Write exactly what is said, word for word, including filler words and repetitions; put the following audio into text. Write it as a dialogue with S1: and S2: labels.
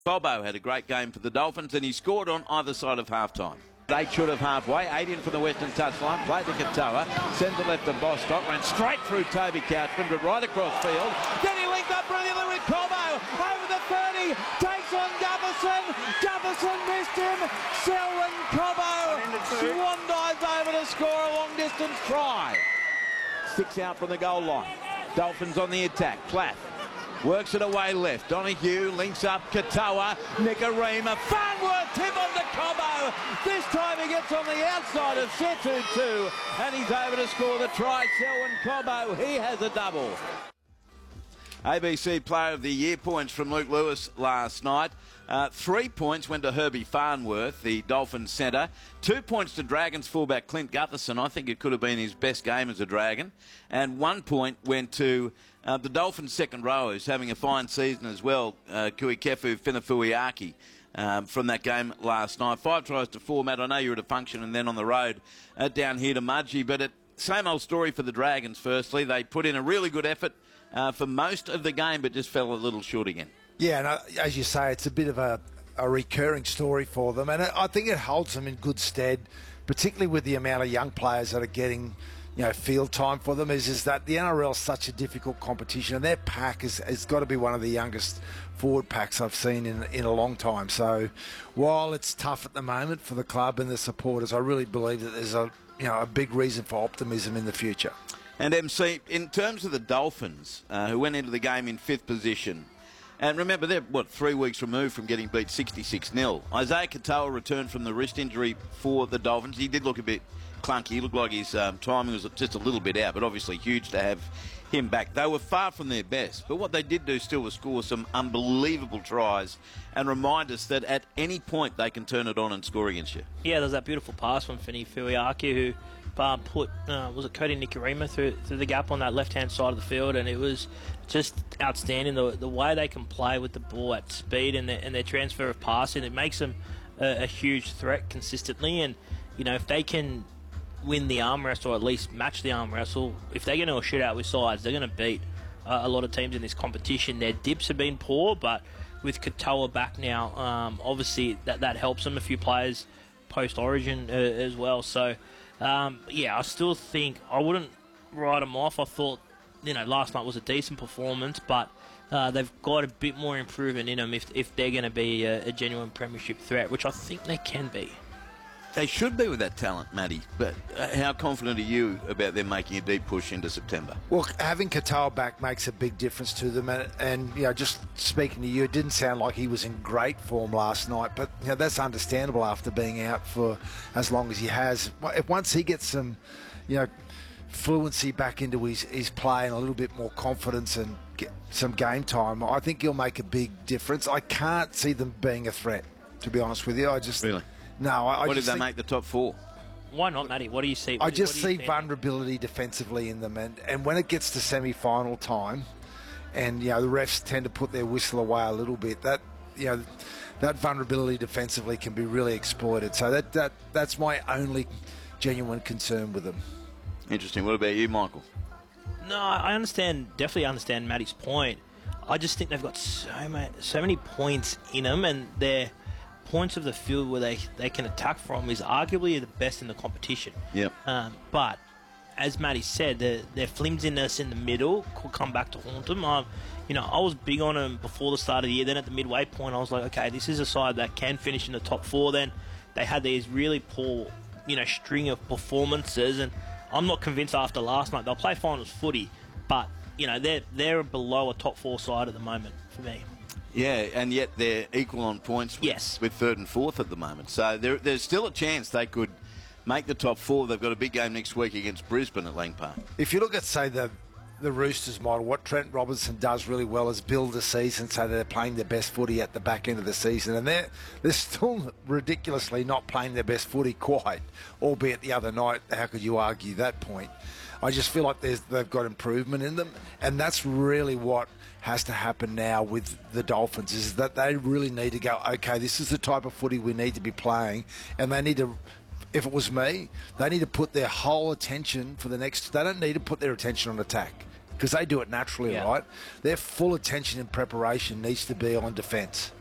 S1: Bobo had a great game for the Dolphins and he scored on either side of half-time. Eight should have halfway, eight in from the western touchline, played to Katoa, sends it left to Bostock, ran straight through Toby Couchman, but right across field. Then he linked up brilliantly with Cobo, over the thirty, takes on Gufferson, Gufferson missed him, Selwyn Cobo, swan dives over to score a long-distance try. Six out from the goal line, Dolphins on the attack, Platt. Works it away left. Donahue links up Katoa. Nicarima. Farnworth tip on to Cobo. This time he gets on the outside of Setu too. And he's over to score the try. Selwyn Cobo. He has a double. A B C Player of the Year points from Luke Lewis last night. Uh, three points went to Herbie Farnworth, the Dolphins centre. Two points to Dragons fullback Clint Gutherson. I think it could have been his best game as a Dragon. And one point went to uh, the Dolphins second row, who's having a fine season as well, uh, Kuikefu Finafuiaki, um, from that game last night. Five tries to four, Matt. I know you were at a function and then on the road uh, down here to Mudgee, but it, same old story for the Dragons, firstly. They put in a really good effort uh, for most of the game, but just fell a little short again. Yeah,
S2: and uh, as you say, it's a bit of a, a recurring story for them, and I think it holds them in good stead, particularly with the amount of young players that are getting, you know, field time for them. Is is that the N R L is such a difficult competition, and their pack is has got to be one of the youngest forward packs I've seen in in a long time. So, while it's tough at the moment for the club and the supporters, I really believe that there's a you know a big reason for optimism in the future.
S1: And M C, in terms of the Dolphins, uh, who went into the game in fifth position. And remember, they're, what, three weeks removed from getting beat sixty-six nil. Isaiah Katoa returned from the wrist injury for the Dolphins. He did look a bit clunky. He looked like his um, timing was just a little bit out, but obviously huge to have him back. They were far from their best, but what they did do still was score some unbelievable tries and remind us that at any point they can turn it on and score against you.
S3: Yeah, there's that beautiful pass from Finafuiaki who uh, put, uh, was it Cody Nicarima through, through the gap on that left-hand side of the field, and it was just outstanding. The, the way they can play with the ball at speed and their, and their transfer of passing, it makes them a, a huge threat consistently. And, you know, if they can win the arm wrestle or at least match the arm wrestle, if they get into a shootout with sides, they're going to beat uh, a lot of teams in this competition. Their dips have been poor, but with Katoa back now, um, obviously that, that helps them. A few players post-Origin uh, as well. So, um, yeah, I still think I wouldn't write them off. I thought, you know, last night was a decent performance, but uh, they've got a bit more improvement in them if, if they're going to be a, a genuine premiership threat, which I think they can be.
S1: They should be with that talent, Matty, but how confident are you about them making a deep push into September?
S2: Well, having Katoa back makes a big difference to them, and, and you know, just speaking to you, it didn't sound like he was in great form last night, but you know, that's understandable after being out for as long as he has. Once he gets some, you know, fluency back into his, his play and a little bit more confidence and get some game time, I think he'll make a big difference. I can't see them being a threat, to be honest with you. I just
S1: really.
S2: No, I, I
S1: what
S2: just
S1: did they
S2: think,
S1: make the top four?
S3: Why not, Matty? What do you see?
S2: I
S3: what,
S2: just
S3: what do you
S2: see
S3: see
S2: vulnerability defensively in them, and, and when it gets to semi-final time, and you know the refs tend to put their whistle away a little bit, that you know that vulnerability defensively can be really exploited. So that that that's my only genuine concern with them.
S1: Interesting. What about you, Michael?
S3: No, I understand. Definitely understand Matty's point. I just think they've got so many so many points in them, and they're points of the field where they, they can attack from is arguably the best in the competition.
S1: Yep.
S3: Um, but as Matty said, their, their flimsiness in the middle could come back to haunt them. Um, you know, I was big on them before the start of the year. Then at the midway point, I was like, okay, this is a side that can finish in the top four. Then they had these really poor, you know, string of performances, and I'm not convinced after last night they'll play finals footy, but you know they're they're below a top four side at the moment for me.
S1: Yeah, and yet they're equal on points with,
S3: yes.
S1: with third and fourth at the moment. So there, there's still a chance they could make the top four. They've got a big game next week against Brisbane at Lang Park.
S2: If you look at, say, the the Roosters model, what Trent Robinson does really well is build the season so they're playing their best footy at the back end of the season. And they're, they're still ridiculously not playing their best footy quite, albeit the other night, how could you argue that point? I just feel like there's, they've got improvement in them, and that's really what has to happen now with the Dolphins, is that they really need to go, okay, this is the type of footy we need to be playing, and they need to, if it was me, they need to put their whole attention for the next, they don't need to put their attention on attack, because they do it naturally, yeah. right? Their full attention and preparation needs to be on defence.